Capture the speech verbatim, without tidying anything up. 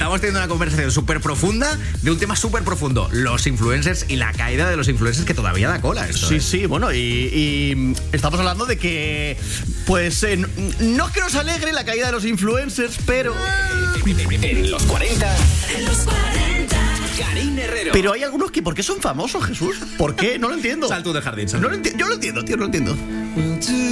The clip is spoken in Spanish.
estamos teniendo una conversación súper profunda de un tema súper profundo. Los influencers y la caída de los influencers, que todavía da cola esto. Sí, ¿eh? sí, bueno, y, y estamos hablando de que, pues, eh, no es que nos alegre la caída de los influencers, pero... En los cuarenta. En los cuarenta. Karina Herrero. Pero hay algunos que, ¿por qué son famosos, Jesús? ¿Por qué? No lo entiendo. Sal tú del jardín, sal. No lo enti- yo lo entiendo, tío, no lo entiendo.